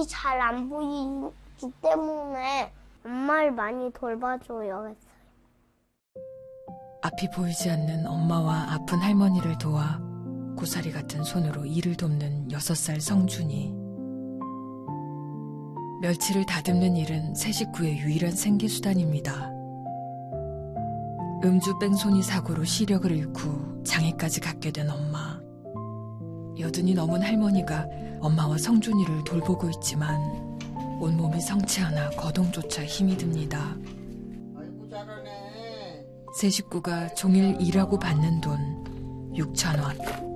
눈이 잘 안 보이기 때문에 엄마를 많이 돌봐줘요 했어요. 앞이 보이지 않는 엄마와 아픈 할머니를 도와 고사리 같은 손으로 일을 돕는 6살 성준이. 멸치를 다듬는 일은 세 식구의 유일한 생계수단입니다. 음주 뺑소니 사고로 시력을 잃고 장애까지 갖게 된 엄마. 여든이 넘은 할머니가 엄마와 성준이를 돌보고 있지만 온몸이 성치 않아 거동조차 힘이 듭니다. 아이고 잘하네. 세 식구가 종일 일하고 받는 돈 6,000원.